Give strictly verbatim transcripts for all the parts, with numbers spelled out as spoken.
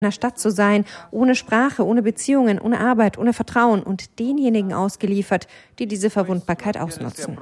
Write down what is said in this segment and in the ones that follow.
einer Stadt zu sein, ohne Sprache, ohne Beziehungen, ohne Arbeit, ohne Vertrauen und denjenigen ausgeliefert, die diese Verwundbarkeit ausnutzen.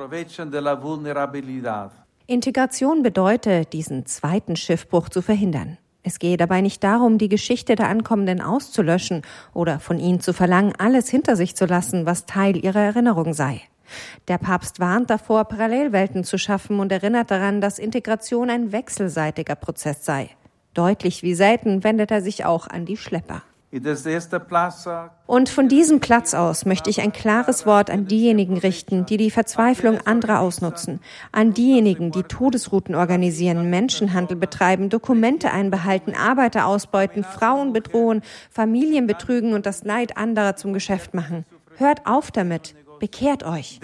Integration bedeutet, diesen zweiten Schiffbruch zu verhindern. Es gehe dabei nicht darum, die Geschichte der Ankommenden auszulöschen oder von ihnen zu verlangen, alles hinter sich zu lassen, was Teil ihrer Erinnerung sei. Der Papst warnt davor, Parallelwelten zu schaffen und erinnert daran, dass Integration ein wechselseitiger Prozess sei. Deutlich wie selten wendet er sich auch an die Schlepper. Und von diesem Platz aus möchte ich ein klares Wort an diejenigen richten, die die Verzweiflung anderer ausnutzen, an diejenigen, die Todesrouten organisieren, Menschenhandel betreiben, Dokumente einbehalten, Arbeiter ausbeuten, Frauen bedrohen, Familien betrügen und das Leid anderer zum Geschäft machen. Hört auf damit, bekehrt euch.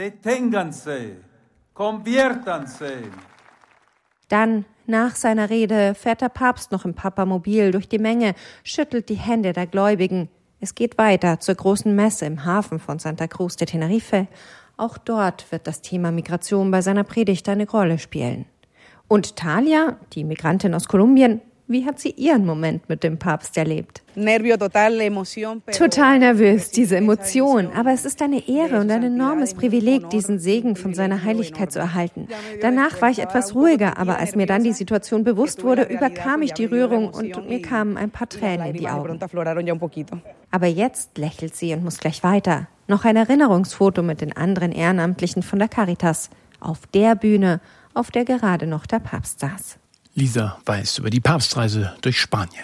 Dann, nach seiner Rede, fährt der Papst noch im Papamobil durch die Menge, schüttelt die Hände der Gläubigen. Es geht weiter zur großen Messe im Hafen von Santa Cruz de Tenerife. Auch dort wird das Thema Migration bei seiner Predigt eine Rolle spielen. Und Talia, die Migrantin aus Kolumbien, wie hat sie ihren Moment mit dem Papst erlebt? Total nervös, diese Emotion. Aber es ist eine Ehre und ein enormes Privileg, diesen Segen von seiner Heiligkeit zu erhalten. Danach war ich etwas ruhiger, aber als mir dann die Situation bewusst wurde, überkam ich die Rührung und mir kamen ein paar Tränen in die Augen. Aber jetzt lächelt sie und muss gleich weiter. Noch ein Erinnerungsfoto mit den anderen Ehrenamtlichen von der Caritas. Auf der Bühne, auf der gerade noch der Papst saß. Lisa weiß über die Papstreise durch Spanien.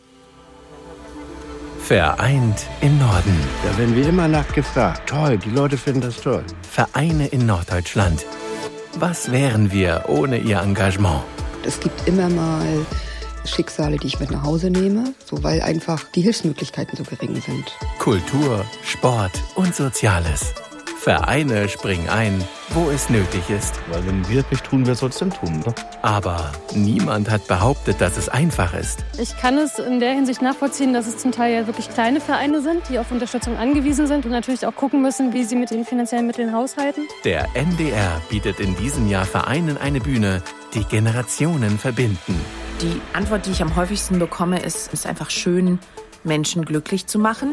Vereint im Norden. Da werden wir immer nachgefragt. Toll, die Leute finden das toll. Vereine in Norddeutschland. Was wären wir ohne ihr Engagement? Es gibt immer mal Schicksale, die ich mit nach Hause nehme, so weil einfach die Hilfsmöglichkeiten so gering sind. Kultur, Sport und Soziales. Vereine springen ein, wo es nötig ist. Weil wenn wir es nicht tun, wer soll es denn tun? Ne? Aber niemand hat behauptet, dass es einfach ist. Ich kann es in der Hinsicht nachvollziehen, dass es zum Teil ja wirklich kleine Vereine sind, die auf Unterstützung angewiesen sind und natürlich auch gucken müssen, wie sie mit den finanziellen Mitteln haushalten. Der N D R bietet in diesem Jahr Vereinen eine Bühne, die Generationen verbinden. Die Antwort, die ich am häufigsten bekomme, ist, es ist einfach schön, Menschen glücklich zu machen.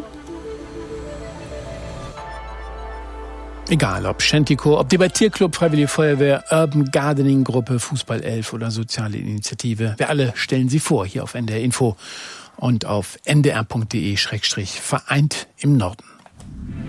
Egal ob Schentiko, ob Debattierclub, Freiwillige Feuerwehr, Urban Gardening Gruppe, Fußball elf oder soziale Initiative. Wir alle stellen sie vor hier auf N D R Info und auf n d r punkt d e schrägstrich vereint im Norden.